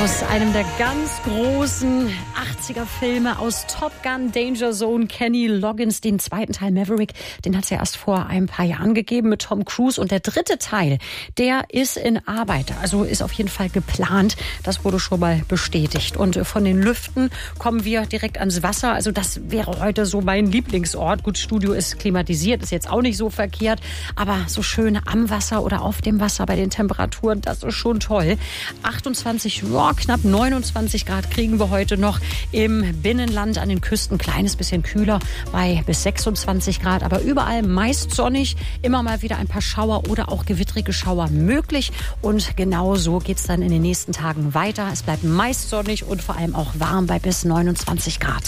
Aus einem der ganz großen 80er-Filme aus Top Gun, Danger Zone, Kenny Loggins, den zweiten Teil Maverick, den hat es ja erst vor ein paar Jahren gegeben mit Tom Cruise. Und der dritte Teil, der ist in Arbeit, also ist auf jeden Fall geplant. Das wurde schon mal bestätigt. Und von den Lüften kommen wir direkt ans Wasser. Also das wäre heute so mein Lieblingsort. Gut, Studio ist klimatisiert, ist jetzt auch nicht so verkehrt, aber so schön am Wasser oder auf dem Wasser bei den Temperaturen, das ist schon toll. 28, knapp 29 Grad kriegen wir heute noch im Binnenland, an den Küsten kleines bisschen kühler bei bis 26 Grad, aber überall meist sonnig, immer mal wieder ein paar Schauer oder auch gewittrige Schauer möglich und genau so geht's dann in den nächsten Tagen weiter. Es bleibt meist sonnig und vor allem auch warm bei bis 29 Grad.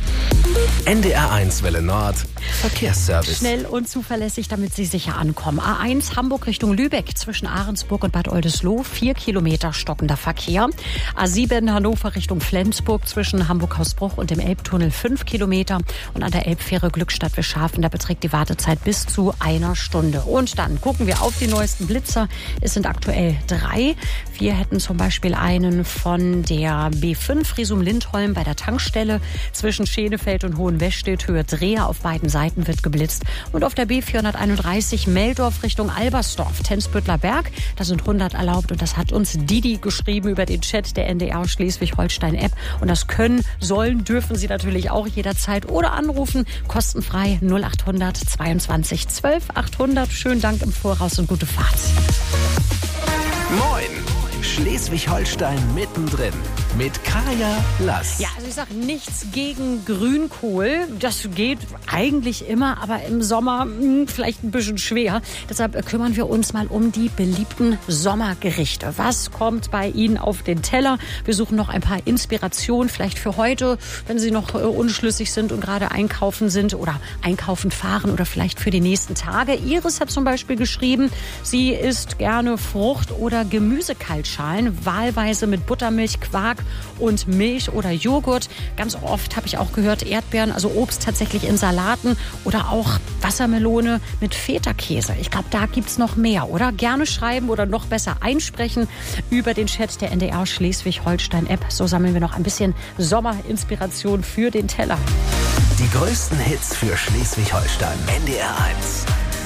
NDR1 Welle Nord, Verkehrsservice. Schnell und zuverlässig, damit Sie sicher ankommen. A1 Hamburg Richtung Lübeck zwischen Ahrensburg und Bad Oldesloe, 4 Kilometer stockender Verkehr. A7 Hannover Richtung Flensburg zwischen Hamburg-Hausbruch und dem Elbtunnel 5 Kilometer. Und an der Elbfähre Glückstadt-Wischhafen, da beträgt die Wartezeit bis zu 1 Stunde. Und dann gucken wir auf die neuesten Blitzer. Es sind aktuell 3. Wir hätten zum Beispiel einen von der B5 Risum-Lindholm bei der Tankstelle zwischen Schenefeld und Hohenwestedt, Höhe Dreher, auf beiden Seiten wird geblitzt. Und auf der B431 Meldorf Richtung Albersdorf, Tensbüttler Berg, da sind 100 erlaubt und das hat uns Didi geschrieben über den Chat der NDR Schleswig-Holstein-App. Und das können, sollen, dürfen Sie natürlich auch jederzeit oder anrufen, kostenfrei 0800 22 12 800. Schönen Dank im Voraus und gute Fahrt. Moin! Schleswig-Holstein mittendrin mit Kaya Lass. Ja, also ich sage nichts gegen Grünkohl. Das geht eigentlich immer, aber im Sommer vielleicht ein bisschen schwer. Deshalb kümmern wir uns mal um die beliebten Sommergerichte. Was kommt bei Ihnen auf den Teller? Wir suchen noch ein paar Inspirationen, vielleicht für heute, wenn Sie noch unschlüssig sind und gerade einkaufen sind oder einkaufen fahren oder vielleicht für die nächsten Tage. Iris hat zum Beispiel geschrieben, sie isst gerne Frucht- oder Gemüsekaltschalen, wahlweise mit Buttermilch, Quark und Milch oder Joghurt. Ganz oft habe ich auch gehört, Erdbeeren, also Obst tatsächlich in Salaten oder auch Wassermelone mit Feta-Käse. Ich glaube, da gibt's noch mehr, oder? Gerne schreiben oder noch besser einsprechen über den Chat der NDR Schleswig-Holstein-App. So sammeln wir noch ein bisschen Sommerinspiration für den Teller. Die größten Hits für Schleswig-Holstein. NDR1.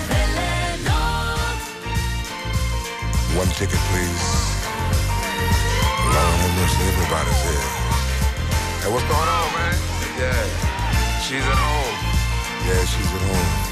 One ticket, please. Lord have mercy, everybody's here. Hey, what's going on, man? Yeah, she's at home. Yeah, she's at home.